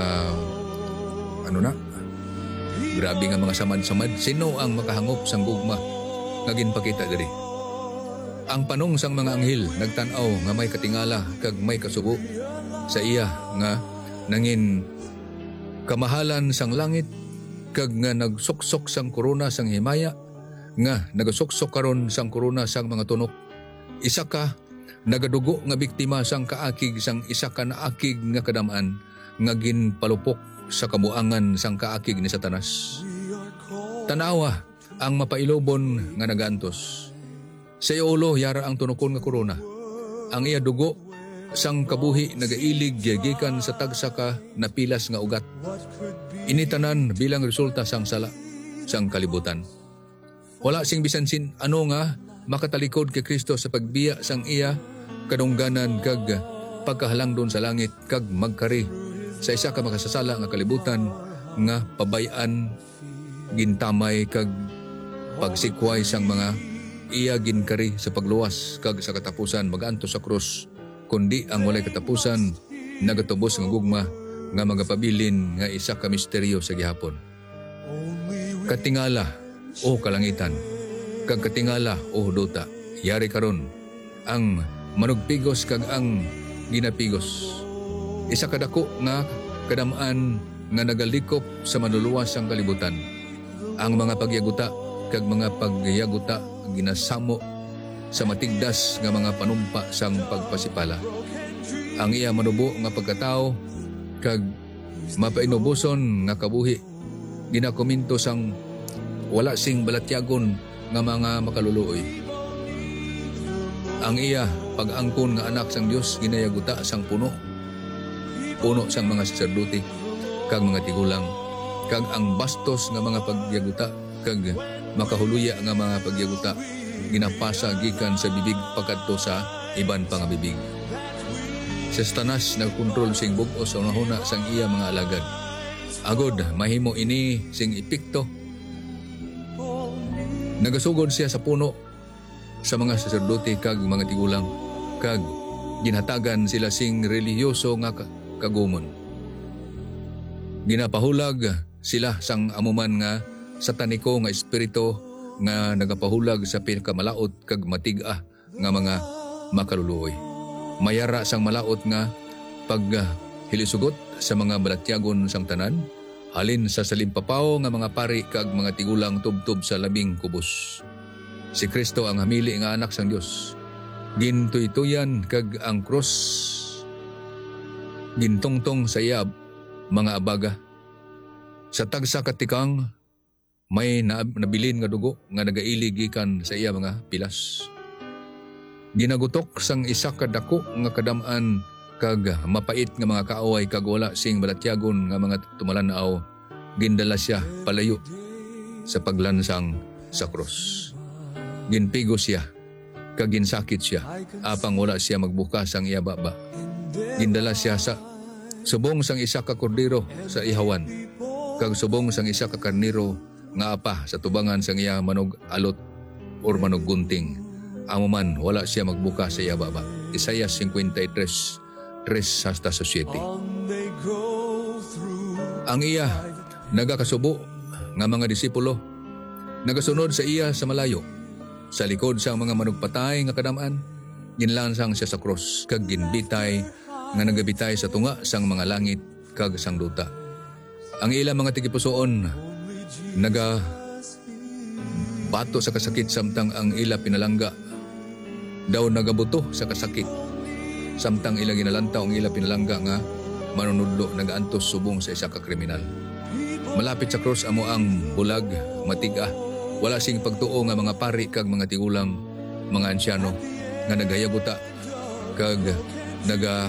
ano na grabe nga mga samad-samad. Sino ang makahangop sang gugma nga ginpakita diri? Ang panong sang mga anghel nagtan-aw nga may katingala kag may kasubo sa iya nga nangin kamahalan sang langit kag nga nagsuksok sang korona sang himaya nga nagasuksok karon sang korona sang mga tunok. Isa ka nagadugo nga biktima sang kaakig sang isa ka naakig nga kadamaan nga ginpalupok sa kabuangan sang kaakig ni Satanas. Tanawa ang mapailobon nga nagantos. Sa iya ulo yara ang tunokon nga korona. Ang iya dugo sang kabuhi nagailig gikan sa tagsa ka na pilas nga ugat. Initanan bilang resulta sang sala sang kalibutan. Wala sing bisan sin ano nga makatalikod kay Kristo sa pagbiya sang iya kadungganan kag pagkahalangdon sa langit kag magkari sa isa ka makasasala nga kalibutan nga pabayan gintamay kag pagsikway sang mga iya ginkari sa pagluwas kag sa katapusan maganto sa krus kundi ang walay katapusan nagatubos nga gugma nga magapabilin nga isa ka misteryo sa gihapon. Katingala o kalangitan kag katingala o duta yari karon ang manugpigos kag ang ginapigos. Isa kadako nga kadamaan nga nagalikop sa manuluwas ang kalibutan. Ang mga pagyaguta kag mga pagyaguta ginasamo sa matigdas nga mga panumpa sang pagpasipala. Ang iya manubo nga pagkatao kag mapainubuson nga kabuhi ginakominto sang wala sing balatyagon nga mga makaluluoy. Ang iya pag-angkon nga anak sang Dios ginayaguta sang puno puno sang mga saserdote kag mga tigulang kag ang bastos nga mga pagyaguta kag makahuluya nga mga pagyaguta ginapasa gikan sa bibig pagkadto sa iban pang bibig. Sa Satanas nagkontrol sing bug-o sa unahuna sang iya mga alagad. Agod mahimo ini sing epekto. Nagasugod siya sa puno sa mga saserdote kag mga tigulang kag ginhatagan sila sing relihiyoso nga kagumon. Ginapahulag sila sang amuman nga sataniko nga espiritu nga nagapahulag sa pinakamalaot kag matig-a nga mga makaluluoy. Mayara sang malaot nga pag hilisugot sa mga balatyagon sang tanan halin sa salimpapaw nga mga pari kag mga tigulang tubtob sa labing kubos. Si Kristo ang hamili nga anak sang Dios. Gintuytuyan kag ang krus gintongtong sa iya mga abaga. Sa tagsa katikang may nabilin nga dugo nga nagailig gikan sa iya mga pilas. Ginagutok sang isa ka dako nga kadamaan kag mapait nga mga kaaway kag wala sing balatyagon nga mga tumalanaw. Gindala siya palayo sa paglansang sa krus. Ginpigo siya kag ginsakit siya apang wala siya magbukas ang iya baba. Gindala siya sa subong sang isa ka kordero sa ihawan kag subong sang isa ka karniro nga apa sa tubangan sang iya manog alot or manog gunting. Amo man wala siya magbuka sa iya baba. Isaiah fifty-three, three hasta sa siete. Ang iya nagakasubo nga mga disipulo nagasunod sa iya sa malayo. Sa likod sang mga manugpatay nga kadamaan, ginlansang siya sa cross kag ginbitay nga nagabitay sa tunga sang mga langit kag sang duta. Ang ilang mga tigipusoon naga bato sa kasakit samtang ang ila pinalangga daw nagabuto sa kasakit samtang ila ginalantaw ang ila pinalangga nga manunudlo nagaantos subong sa isa ka kriminal. Malapit sa cross amo ang bulag matiga, wala sing pagtuo nga mga pari kag mga tigulang mga ansyano nga nagayaguta kag naga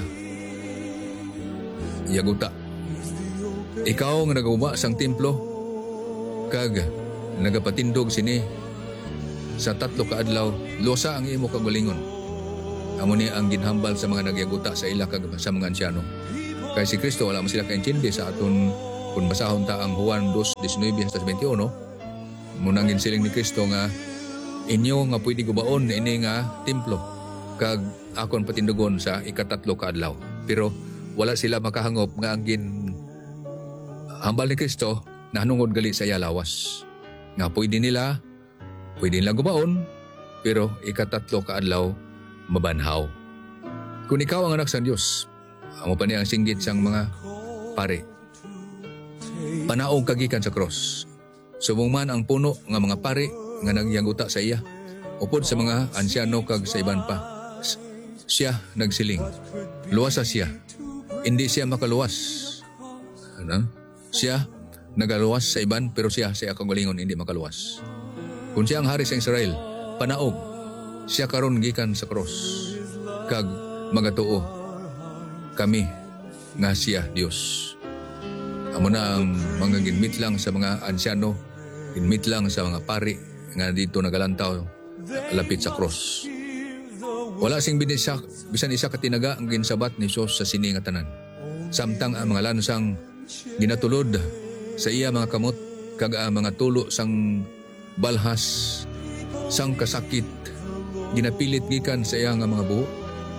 yaguta. Ikaw nga nagauba sang templo kag nagapatindog sini sa tatlo ka adlaw, losa ang imo kagalingon. Amo ni ang ginhambal sa mga nagyaguta sa ila kag sa mga ansyano. Kay si Kristo wala man sila kaintindi sa aton kung basahon ta ang Juan two nineteen hasta twenty-one. Munang ginsiling ni Kristo nga inyo nga pwede gubaon ini nga templo kag akon patindugon sa ikatatlo ka adlaw. Pero wala sila makahangop nga ang gin hambal ni Kristo nahanungod gali sa iya lawas. Nga pwede nila, pwede nila gubaon, pero ikatatlo ka adlaw mabanhaw. Kung ikaw ang anak sa Diyos, amo pa niya ang singgit sang mga pare. Panaog kagikan sa cross. Subong man ang puno nga mga pare nga nagyaguta sa iya, upod sa mga ansyano kag sa iban pa. Siya nagsiling. Luwasa siya. Hindi siya makaluwas. Ano? Siya nagaluwas sa iban pero siya sa kagalingon hindi makaluwas. Kung siya ang hari sa Israel, panaog. Siya karon gikan sa cross. Kag magatuo kami nga siya Dios. Amo na ang mga ginmit lang sa mga ansyano, ginmit lang sa mga pari nga dito nagalantaw lapit sa cross. Wala sing binisak, bisan isa katinaga ang ginsabat ni Jesus sa sini nga tanan. Samtang ang mga lansang ginatulod sa iya mga kamot kag ang mga tulo sang balhas sang kasakit ginapilit gikan sa iya nga mga buho.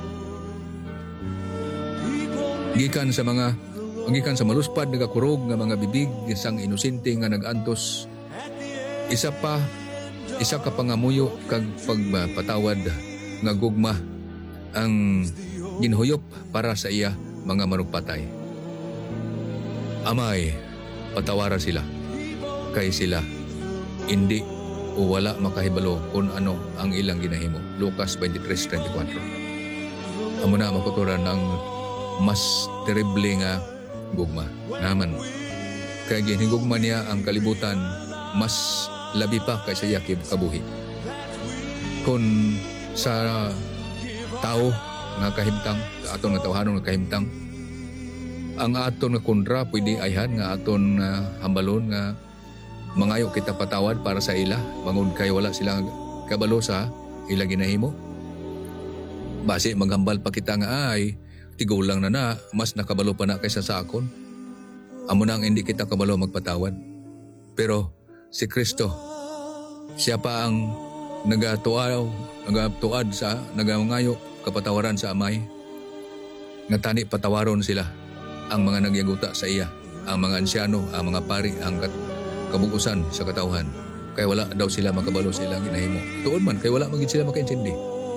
Gikan sa mga gikan sa maluspad nagakurog nga mga bibig sang inosente nga nagantos. Isa pa isa ka pangamuyo kag pagpatawad nga gugma ang ginhuyop para sa iya mga manugpatay. Amay, patawara sila kay sila hindi o wala makahibalo kung ano ang ilang ginahimo. Lucas twenty-three twenty-four. Amo na makuturan ng mas terrible nga gugma naman. Kaya ginhigugma niya ang kalibutan mas labi pa kaysa iya kabuhi. Kung sa tao nga kahimtang, aton nga tawhanon nga kahimtang, ang aton nga kundra pwede ayhan nga aton uh, hambalon nga mangayo kita patawad para sa ila mangod kay wala silang kabalo sa ila ginahimo. Base maghambal pa kita nga ay tigulang na na mas nakabalo pa na kaysa sa akon. Amo nang hindi kita kabalo magpatawad. Pero si Kristo siya pa ang nagatuaw, nagatuad sa nagamangayo kapatawaran sa amay. Nga tani patawaron sila ang mga nagyaguta sa iya, ang mga ansyano, ang mga pari, ang kabugusan sa katawhan. Kaya wala daw sila makabalo sa ilang ginahimo. Tuon man, kaya wala maging sila makaintindi.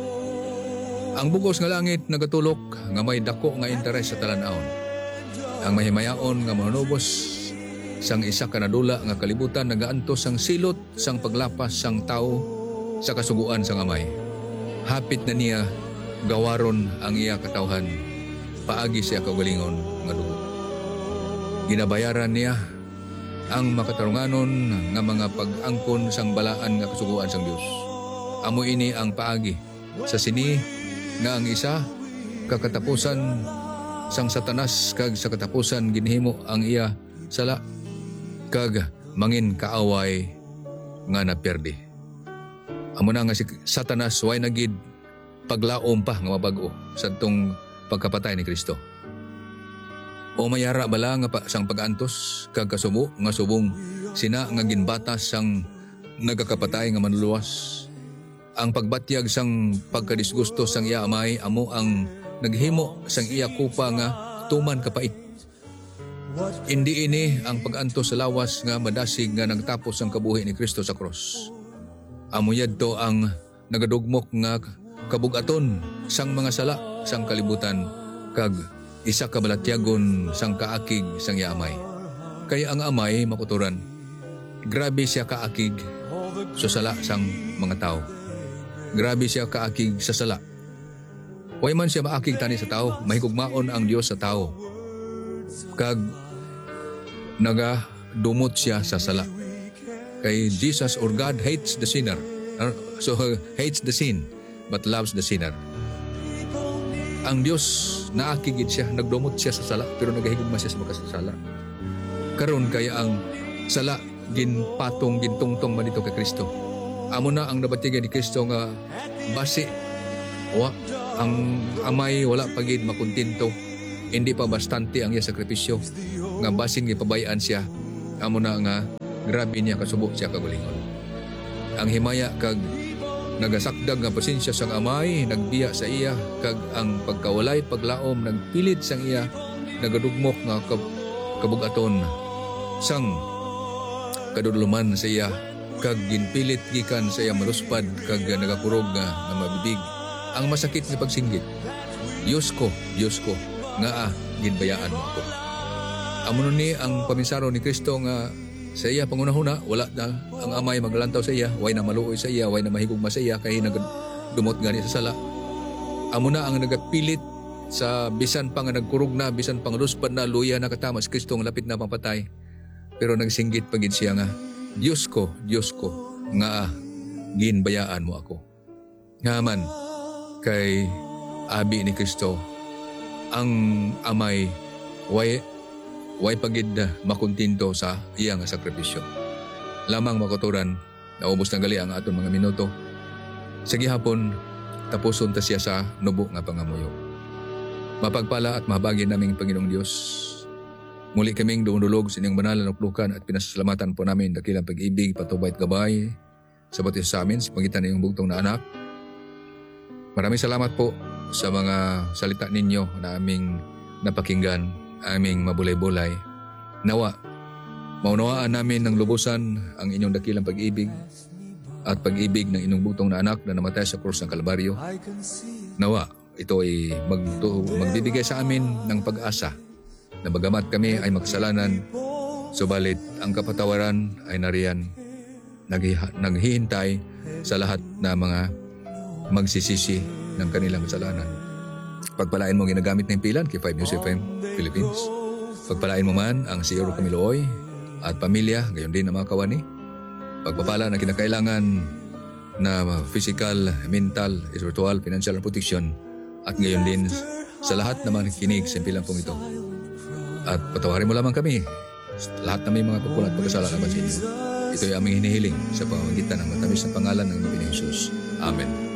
Ang bugos nga langit nagatulok nga may dako nga interes sa talan-aon. Ang mahimayaon nga manubos sang isa ka nadula nga kalibutan nagaantos sang silot sang paglapas sang tao sa kasuguan sang amay. Hapit na niya gawaron ang iya katawhan paagi siya kagalingon nga dugo. Ginabayaran niya ang makatarunganon nga mga pag-angkon sang balaan nga kasuguan sang Dios. Amo ini ang paagi sa sini nga ang isa kakatapusan sang Satanas kag sa katapusan ginhimo ang iya sala kag mangin kaaway nga naperdi. Amo na nga si Satanas way nagid paglaom pa nga mabag-o sa tong pagkapatay ni Kristo. O mayara bala nga pa, sang pag-antos kag kasubo nga subong sina nga ginbatas sang nagakapatay nga manluwas. Ang pagbatyag sang pagkadisgusto sang iya amay amo ang naghimo sang iya kupa nga tuman kapait. Indi ini ang pag-anto sa lawas nga madasig nga nagtapos ang kabuhi ni Kristo sa cross. Amo yadto ang nagadugmok nga kabugaton sang mga sala sang kalibutan kag isa ka balatyagon sang kaakig sang yaamay. Kaya ang amay makuturan, grabe siya kaakig sa sala sang mga tao. Grabe siya kaakig sa sala. Way man siya maakig tani sa tao, mahigugmaon ang Dios sa tao. Kag naga dumot siya sa sala. Kay Jesus or God hates the sinner. So hates the sin but loves the sinner. Ang Dios naakigid siya, nagdumot siya sa sala pero nagahigugma siya sa makasasala. Karon kaya ang sala ginpatong gintungtong man dito kay Kristo. Amo na ang nabatigan ni Kristo nga basi wa ang amay wala pagid makontento. Hindi pa bastante ang iya sakripisyo nga basin gipabayaan siya. Amo na nga grabe niya kasubok siya kagulingon. Ang himaya kag nagasakdag nga pasensya sang amay nagdiya sa iya kag ang pagkawalay paglaom nagpilit sang iya nagadugmok nga kab- kabugaton sang kaduduluman sa iya kag ginpilit gikan sa iya maluspad kag nagakurog nga, nga mabibig. Ang masakit nga pagsinggit, Diyos ko, Diyos ko, nga ah, ginbayaan mo ako. Amo ni ang paminsaro ni Kristo nga sa iya pangunahuna, wala na ang amay maglantaw sa iya, way na maluoy sa iya, way na mahigugma sa iya, kaya nagdumot gani sa sala. Amo na ang nagapilit sa bisan pa nga nagkurog na, bisan pang luspad na, luya na katama sa Kristo, lapit na pampatay. Pero nagsinggit pagid siya nga, Diyos ko, Diyos ko, nga ah, ginbayaan mo ako. Nga man, kay abi ni Kristo, ang amay, way, way pagid makuntinto sa iyang sakripisyo. Lamang makuturan, naubos ng gali ang aton mga minuto. Sa gihapon, tapuson ta siya sa nubo nga pangamuyo. Mapagpala at mahabagin naming Panginoong Diyos. Muli kaming duundulog sa inyong banal na nuklukan at pinasasalamatan po namin dakilang pag-ibig, patubay at gabay sa batis sa amin sa pagitan ng iyong bugtong na anak. Maraming salamat po sa mga salita ninyo na aming napakinggan, aming mabulay-bulay. Nawa, maunawaan namin ng lubusan ang inyong dakilang pag-ibig at pag-ibig ng inyong bugtong na anak na namatay sa krus ng Kalbaryo. Nawa, ito ay magtu- magbibigay sa amin ng pag-asa na bagamat kami ay makasalanan, subalit ang kapatawaran ay nariyan, naghi- naghihintay sa lahat na mga magsisisi ng kanilang kasalanan. Pagpalain mo ginagamit ng pilan kay five News F M Philippines. Pagpalain mo man ang si Euro Camiloy at pamilya, gayon din ang mga kawani. Pagpapala na kinakailangan na physical, mental, spiritual, financial protection at gayon din sa lahat na makikinig sa pilang pong ito. At patawarin mo lamang kami lahat na may mga pagkulat pagkasala laban sa inyo. Ito ay aming hinihiling sa pamamagitan ng matamis na pangalan ng Panginoon Jesus. Amen.